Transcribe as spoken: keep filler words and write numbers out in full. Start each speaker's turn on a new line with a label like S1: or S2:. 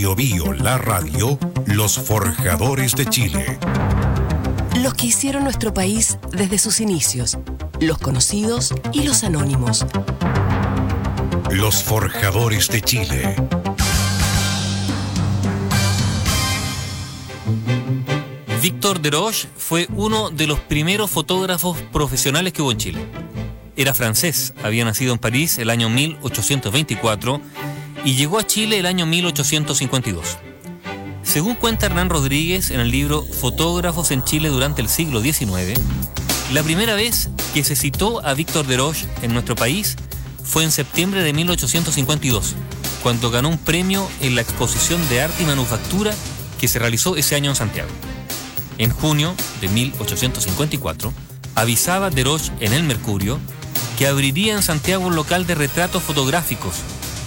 S1: Bio Bio, la radio, los forjadores de Chile.
S2: Los que hicieron nuestro país desde sus inicios, los conocidos y los anónimos.
S1: Los forjadores de Chile.
S3: Victor Desroches fue uno de los primeros fotógrafos profesionales que hubo en Chile. Era francés, había nacido en París el año mil ochocientos veinticuatro y llegó a Chile el año mil ochocientos cincuenta y dos. Según cuenta Hernán Rodríguez en el libro Fotógrafos en Chile durante el siglo diecinueve, la primera vez que se citó a Victor Desroches en nuestro país fue en septiembre de mil ochocientos cincuenta y dos, cuando ganó un premio en la exposición de arte y manufactura que se realizó ese año en Santiago. En junio de mil ochocientos cincuenta y cuatro, avisaba Desroches en El Mercurio que abriría en Santiago un local de retratos fotográficos